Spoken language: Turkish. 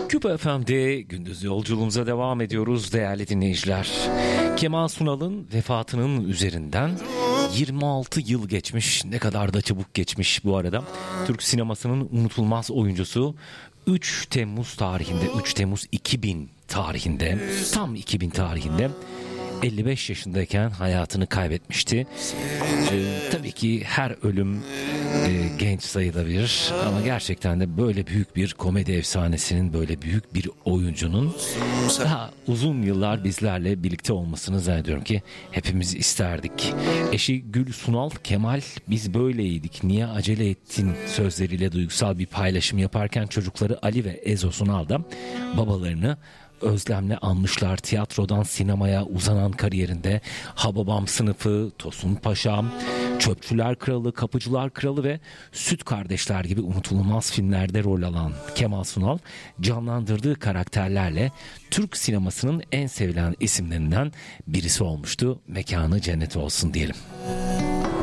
Küpa FM'de gündüz yolculuğumuza devam ediyoruz değerli dinleyiciler. Kemal Sunal'ın vefatının üzerinden 26 yıl geçmiş. Ne kadar da çabuk geçmiş bu arada. Türk sinemasının unutulmaz oyuncusu 3 Temmuz tarihinde, 3 Temmuz 2000 tarihinde, tam 2000 tarihinde 55 yaşındayken hayatını kaybetmişti. Tabii ki her ölüm genç sayılabilir ama gerçekten de böyle büyük bir komedi efsanesinin, böyle büyük bir oyuncunun daha uzun yıllar bizlerle birlikte olmasını zannediyorum ki hepimiz isterdik. Eşi Gül Sunal, Kemal biz böyleydik niye acele ettin sözleriyle duygusal bir paylaşım yaparken çocukları Ali ve Ezo Sunal da babalarını özlemle anmışlar. Tiyatrodan sinemaya uzanan kariyerinde Hababam Sınıfı, Tosun Paşam, Çöpçüler Kralı, Kapıcılar Kralı ve Süt Kardeşler gibi unutulmaz filmlerde rol alan Kemal Sunal canlandırdığı karakterlerle Türk sinemasının en sevilen isimlerinden birisi olmuştu. Mekanı cennet olsun diyelim.